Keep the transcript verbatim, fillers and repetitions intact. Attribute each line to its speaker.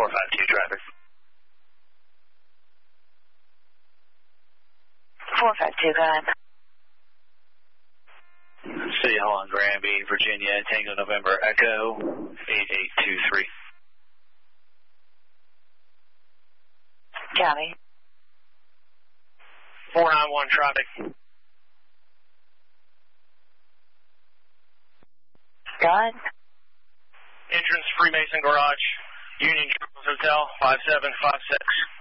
Speaker 1: four five two traffic.
Speaker 2: four five two, go ahead.
Speaker 1: City Hall in Granby, Virginia, Tango November Echo, eight eight two three.
Speaker 2: County.
Speaker 1: four nine one traffic.
Speaker 2: Go ahead.
Speaker 1: Entrance Freemason Garage, Union Hotel, five seven five six.